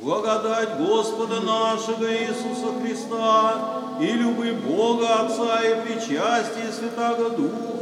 Благодать Господа нашего Иисуса Христа и любовь Бога Отца и причастие Святаго Духа